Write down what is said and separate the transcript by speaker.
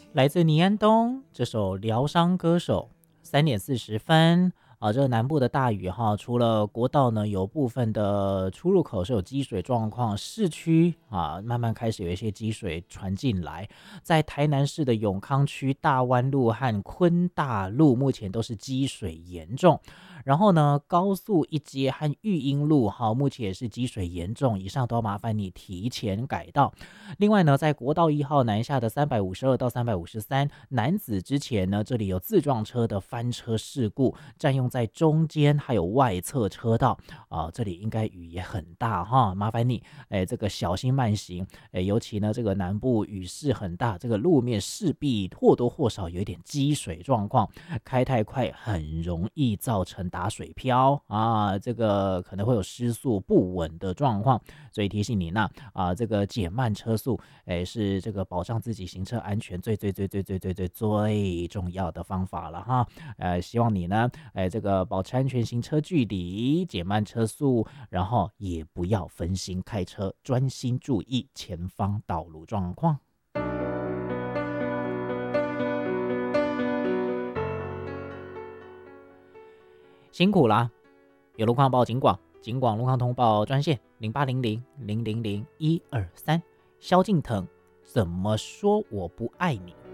Speaker 1: 来自倪安东这首疗伤歌手3:40这个南部的大雨哈，除了国道呢有部分的出入口是有积水状况，市区慢慢开始有一些积水传进来，在台南市的永康区大湾路和昆大路目前都是积水严重。然后呢，高速一街和育英路目前也是积水严重，以上都要麻烦你提前改道。另外呢，在国道1号南下的352到353南子之前呢，这里有自撞车的翻车事故，占用在中间还有外侧车道这里应该雨也很大哈，麻烦你这个小心慢行，尤其呢这个南部雨势很大，这个路面势必或多或少有一点积水状况，开太快很容易造成打水漂这个可能会有失速不稳的状况，所以提醒你呢这个减慢车速是这个保障自己行车安全最重要的方法了哈。希望你呢这个保持安全行车距离，减慢车速，然后也不要分心开车，专心注意前方道路状况。辛苦啦！有路况报警广，警广路况通报专线0800000123。萧敬腾怎么说我不爱你？